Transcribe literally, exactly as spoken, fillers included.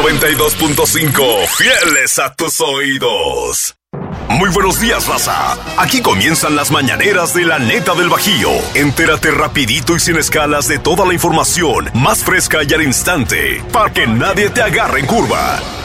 noventa y dos punto cinco, fieles a tus oídos. Muy buenos días, raza. Aquí comienzan las mañaneras de la neta del Bajío. Entérate rapidito y sin escalas de toda la información más fresca y al instante, para que nadie te agarre en curva.